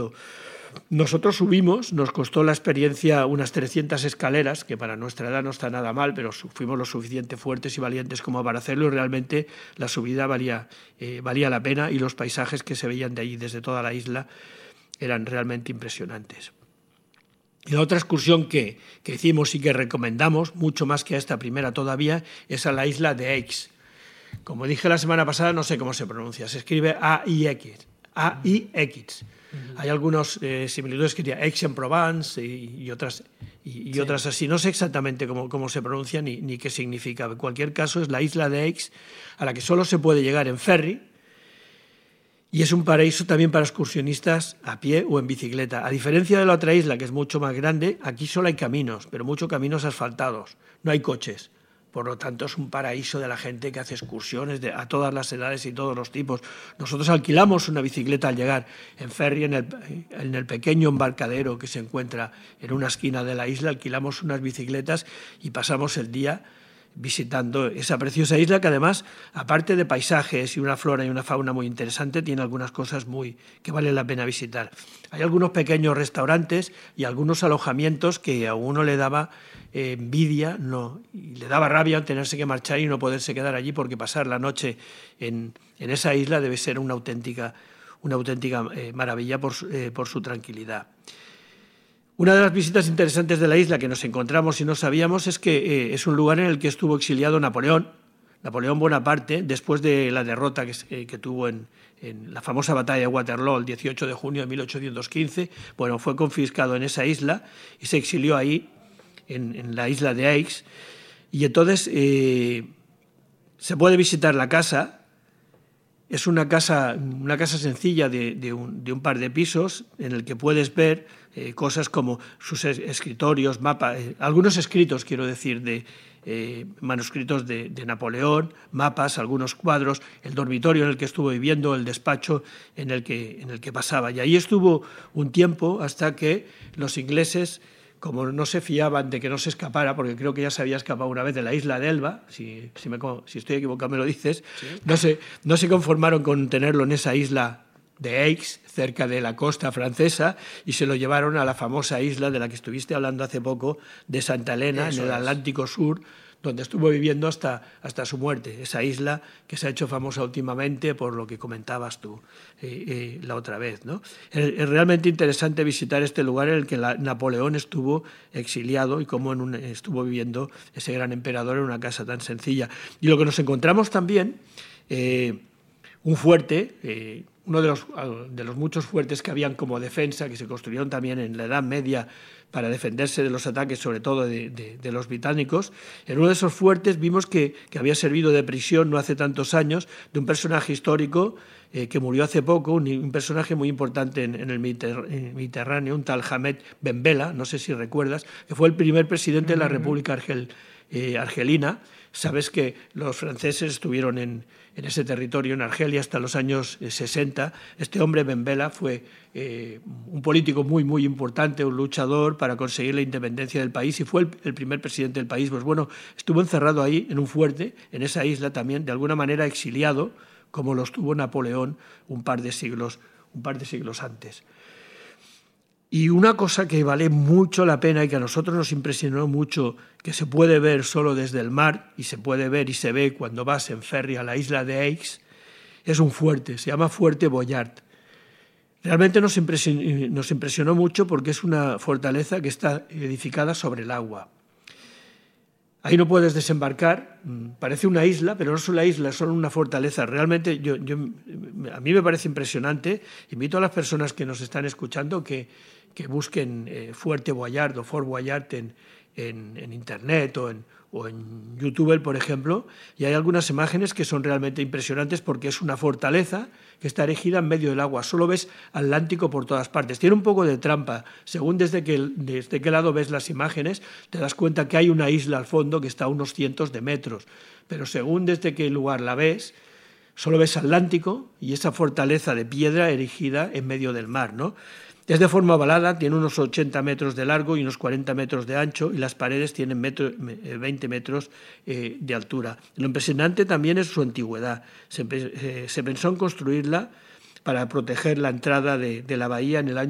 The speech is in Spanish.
fondo. Nosotros subimos, nos costó la experiencia unas 300 escaleras, que para nuestra edad no está nada mal, pero fuimos lo suficiente fuertes y valientes como para hacerlo, y realmente la subida valía la pena, y los paisajes que se veían de allí desde toda la isla eran realmente impresionantes. Y la otra excursión que hicimos y que recomendamos, mucho más que a esta primera todavía, es a la isla de Aix. Como dije la semana pasada, no sé cómo se pronuncia, se escribe A-I-X. Hay algunas similitudes que diría Aix-en-Provence y otras así. No sé exactamente cómo se pronuncia ni qué significa. En cualquier caso, es la isla de Aix, a la que solo se puede llegar en ferry, y es un paraíso también para excursionistas a pie o en bicicleta. A diferencia de la otra isla, que es mucho más grande, aquí solo hay caminos, pero muchos caminos asfaltados. No hay coches. Por lo tanto, es un paraíso de la gente que hace excursiones a todas las edades y todos los tipos. Nosotros alquilamos una bicicleta al llegar en ferry en el pequeño embarcadero que se encuentra en una esquina de la isla. Alquilamos unas bicicletas y pasamos el día visitando esa preciosa isla que además, aparte de paisajes y una flora y una fauna muy interesante, tiene algunas cosas que vale la pena visitar. Hay algunos pequeños restaurantes y algunos alojamientos que a uno le daba envidia, y le daba rabia tenerse que marchar y no poderse quedar allí, porque pasar la noche en esa isla debe ser una auténtica maravilla por su tranquilidad. Una de las visitas interesantes de la isla que nos encontramos y no sabíamos es que es un lugar en el que estuvo exiliado Napoleón Bonaparte, después de la derrota que tuvo en la famosa batalla de Waterloo el 18 de junio de 1815. Bueno, fue confiscado en esa isla y se exilió ahí, en la isla de Aix. Y entonces se puede visitar la casa. Es una casa sencilla de un par de pisos, en el que puedes ver cosas como sus escritorios, mapas, algunos escritos, quiero decir, de manuscritos de Napoleón, mapas, algunos cuadros, el dormitorio en el que estuvo viviendo, el despacho en el que pasaba. Y ahí estuvo un tiempo hasta que los ingleses, como no se fiaban de que no se escapara, porque creo que ya se había escapado una vez de la isla de Elba, si estoy equivocado me lo dices, ¿sí? No se conformaron con tenerlo en esa isla de Aix, cerca de la costa francesa, y se lo llevaron a la famosa isla de la que estuviste hablando hace poco, de Santa Elena, en el Atlántico Sur, donde estuvo viviendo hasta su muerte. Esa isla que se ha hecho famosa últimamente por lo que comentabas tú la otra vez, ¿no? Es realmente interesante visitar este lugar en el que Napoleón estuvo exiliado y cómo estuvo viviendo ese gran emperador en una casa tan sencilla. Y lo que nos encontramos también, un fuerte, uno de los muchos fuertes que habían como defensa, que se construyeron también en la Edad Media para defenderse de los ataques, sobre todo de los británicos. En uno de esos fuertes vimos que había servido de prisión no hace tantos años, de un personaje histórico que murió hace poco, un personaje muy importante en el Mediterráneo, un tal Ahmed Ben Bella, no sé si recuerdas, que fue el primer presidente de la República Argelina. Sabes que los franceses estuvieron en ese territorio, en Argelia, hasta los años 60. Este hombre, Ben Bella, fue un político muy, muy importante, un luchador para conseguir la independencia del país, y fue el primer presidente del país. Pues bueno, estuvo encerrado ahí, en un fuerte, en esa isla también, de alguna manera exiliado, como lo estuvo Napoleón un par de siglos antes. Y una cosa que vale mucho la pena y que a nosotros nos impresionó mucho, que se puede ver solo desde el mar, y se puede ver y se ve cuando vas en ferry a la isla de Aix, es un fuerte, se llama Fuerte Boyard. Realmente nos impresionó mucho porque es una fortaleza que está edificada sobre el agua. Ahí no puedes desembarcar, parece una isla, pero no es una isla, es solo una fortaleza. Realmente a mí me parece impresionante. Invito a las personas que nos están escuchando que busquen Fuerte Boyard o Fort Boyard en Internet o en YouTube, por ejemplo, y hay algunas imágenes que son realmente impresionantes porque es una fortaleza que está erigida en medio del agua. Solo ves Atlántico por todas partes. Tiene un poco de trampa. Según desde qué lado ves las imágenes, te das cuenta que hay una isla al fondo que está a unos cientos de metros. Pero según desde qué lugar la ves, solo ves Atlántico y esa fortaleza de piedra erigida en medio del mar, ¿no? Es de forma ovalada, tiene unos 80 metros de largo y unos 40 metros de ancho, y las paredes tienen 20 metros de altura. Lo impresionante también es su antigüedad. Se pensó en construirla para proteger la entrada de la bahía en el año